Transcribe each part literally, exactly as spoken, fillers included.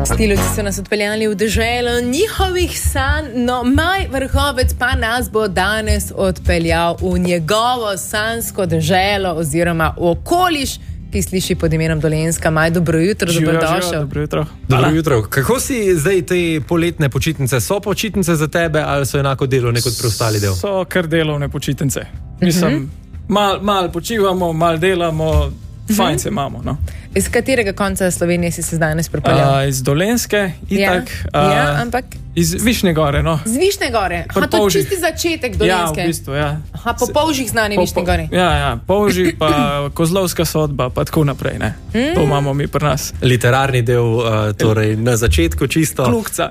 Stilovci so nas odpeljali v deželo njihovih sanj, no Maj Vrhovec pa nas bo danes odpeljal v njegovo sanjsko deželo oziroma v okoliš, ki sliši pod imenom Dolenjska. Maj, dobro jutro, dobrodošel. Dobro jutro. Dobro jutro. Kako si zdaj te poletne počitnice? So počitnice za tebe ali so enako delovne kot preostali del? So kar delovne počitnice. Mislim, uh-huh. mal, mal počivamo, mal delamo, fajn se imamo, no. Iz katerega konca Slovenije si se danes pripeljal? Uh, iz Dolenjske, itak. Ja, uh, ja, ampak... Iz Višnje Gore, no. Z Višnje Gore? Aha, to je čisti začetek Dolenjske. Ja, v bistvu, ja. Aha, po Polžih znani po, Višnje Gore. Ja, ja, Polži, pa Kozlovska sodba, pa tako naprej, ne. Mm. To imamo mi pri nas. Literarni del, uh, torej na začetku čisto. Klukca.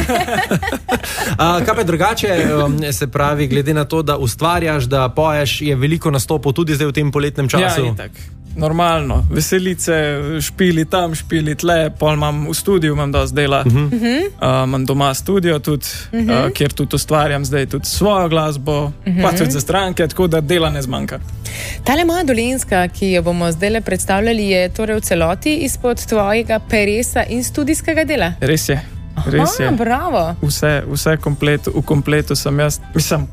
uh, kaj pa drugače, um, se pravi, glede na to, da ustvarjaš, da poješ, je veliko nastopov tudi zdaj v tem poletnem času? Ja, itak. Normalno, veselice, špili tam, špili tle, pol imam v studiu, imam dosti dela, uh-huh. uh, imam doma studio tudi, uh-huh. uh, kjer tudi ustvarjam zdaj tudi svojo glasbo, uh-huh. pa tudi za stranke, tako da dela ne zmanjka. Tale moja Dolenjska, ki jo bomo zdaj le predstavljali, je torej v celoti izpod tvojega peresa in studijskega dela? Res je, res je. Aha, bravo. Vse, vse komplet, v kompletu sem jaz, mislim,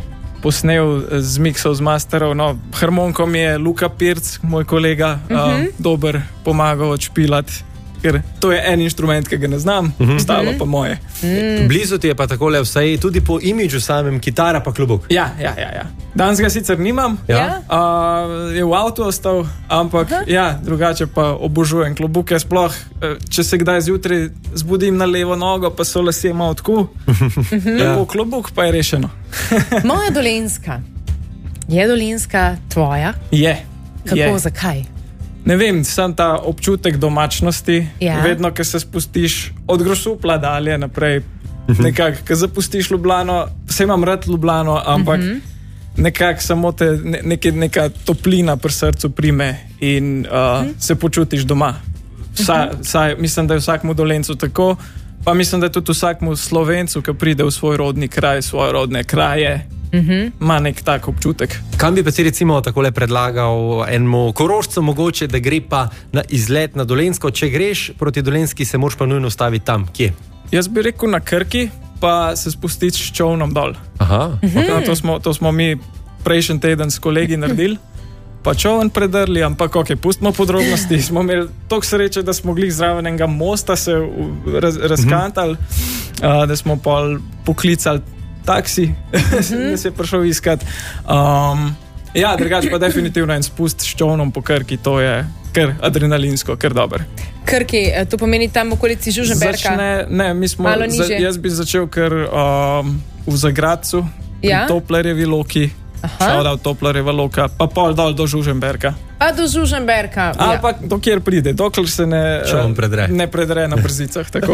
posnel z miksov, z masterov, no, harmoniko mi je Luka Pirc, moj kolega, uh-huh. uh, dober, pomagal odšpilati, ker to je en inštrument, ki ga ne znam, uh-huh. ostalo pa moje. Mm. Blizu ti je pa takole vsaj tudi po imidžu samem, kitara pa klobuk. Ja, ja, ja, ja. Danes ga sicer nimam, ja? uh, je v avtu ostal, ampak uh-huh. ja, drugače pa obožujem klobuke, sploh, če se kdaj zjutraj zbudim na levo nogo, pa so lasje malo tako, uh-huh. lepo klobuk pa je rešeno. Moja Dolenjska, je Dolenjska tvoja? Je. Kako, je. zakaj? Ne vem, sam ta občutek domačnosti, ja. vedno, ko se spustiš od Grosupla dalje naprej, nekako, ko zapustiš Ljubljano, vse imam rad Ljubljano, ampak uh-huh. nekako samo te ne, neke, neka toplina pri srcu prime in uh, uh-huh. se počutiš doma. Vsa, uh-huh. vsaj, mislim, da je vsakmu Dolencu tako, pa mislim, da je tudi vsakmu Slovencu, ki pride v svoj rodni kraj, svoje rodne kraje, ima uh-huh. nek tak občutek. Kam bi pa si recimo takole predlagal enemu Korošcu mogoče, da gre pa na izlet na Dolenjsko? Če greš proti Dolenjski, se moraš pa nujno staviti tam. Kje? Jaz bi rekel na Krki, pa se spustiti s čovnom dol. Aha. Okay. No, to, smo, to smo mi prejšnji teden s kolegi naredili, pa čovn predrli, ampak ok, pustimo podrobnosti. Smo imeli toliko sreče, da smo glih zraven enega mosta se raz, razkantali, uh, da smo pol poklicali taksi, mm-hmm. se je prišel iskat. Um, ja, drugače pa definitivno en spust s čovnom po Krki, to je kar adrenalinsko, kar dober. Krki, to pomeni tam okolici Žužemberka? Začne, ne, mi smo, za, jaz bi začel kar um, v Zagradcu, ja? v Toplerjevi Loki, šel da v Toplerjeva Loka, pa pol dol do Žužemberka. Pa do Žužemberka. Ali ja. pa do kjer pride, dokler se ne predre. ne predre na brzicah. Tako.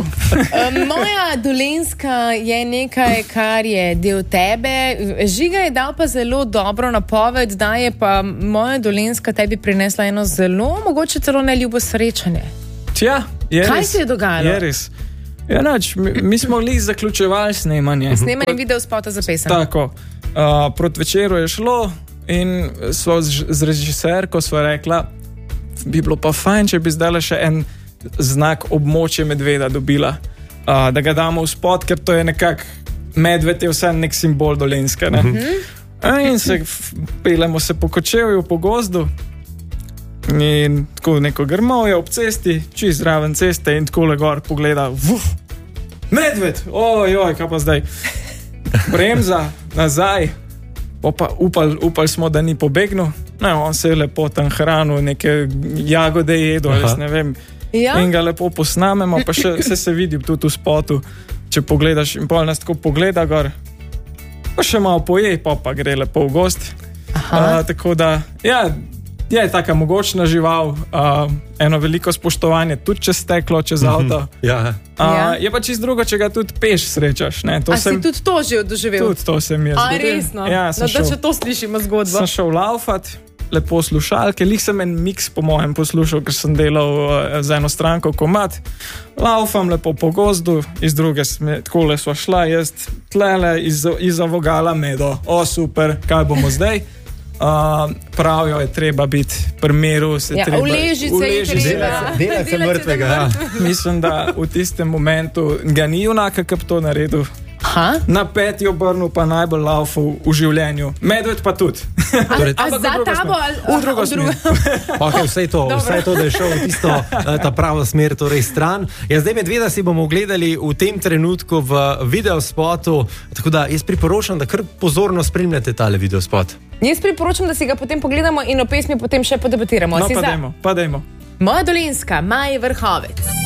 Moja Dolenjska je nekaj, kar je del tebe. Žiga je dal pa zelo dobro napoved, da je pa moja Dolenjska tebi prinesla eno zelo, mogoče celo neljubo srečanje. Tja, je Kaj res, se je dogajalo? Je res. Ja, nač, mi, mi smo li zaključevali snemanje. Snemanje Pro... video spota za pesem. Tako. Uh, proti večeru je šlo in so z, z režiserko sva rekla, bi bilo pa fajn, če bi zdaj še en znak območje medveda dobila, uh, da ga damo v spot, ker to je nekak, medved je vse nek simbol Dolenjske, ne? Uh-huh. In se pelemo se po Kočevju, po gozdu in tako neko grmovje ob cesti, čist zraven ceste in tako le gor pogleda, vuf, medved, ojoj, kaj pa zdaj? Bremza, nazaj, pa upali upal smo, da ni pobegnil. Ne, on se je lepo tam hranil, neke jagode jedo, jaz ne vem. Ja? In ga lepo posnamemo, pa še vse se vidi tudi v spotu, če pogledaš in pol nas tako pogleda gor, pa še malo poje, pa pa gre lepo v gost. Uh, tako da, ja, je taka mogočna žival, uh, eno veliko spoštovanje, tudi čez steklo, čez avto. Ja. Uh, ja. Je pa čist drugo, če ga tudi peš srečaš. Ne? To A sem, si tudi to že doživel? Tudi to sem jaz. A resno? Ja, no, šel, da če to slišimo zgodbo. Sem šel laufat, lepo slušalke, lih sem en miks po mojem poslušal, ker sem delal uh, za eno stranko komad. Laufam lepo po gozdu, iz druge sme, takole sva šla, jaz tlele iz, iz vogala medo. O, super, kaj bomo zdaj? Uh, pravijo, je treba biti pri miru, se Ja, treba uležiti se je uležiti. treba. Delati- delati se Delati mrtvega, se ja. Mislim, da v tistem momentu ga ni junaka, ki bi to naredil. Aha. Na peti obrnu pa najbolj laufal v življenju. Medved pa tudi. Torej, A Ampak v za drugo tabo smer. ali V drugo aha, smer. Okay, vse, to, Dobro. vse to, da je šel v tisto, eh, ta pravo smer, torej stran. Ja, zdaj medveda si bomo ogledali v tem trenutku v videospotu, tako da jaz priporočam, da kar pozorno spremljate tale videospot. Jaz priporočam, da si ga potem pogledamo in o pesmi potem še podebatiramo. No, Si pa za? dajmo, pa dajmo. Moja Dolenjska, Maj Vrhovec.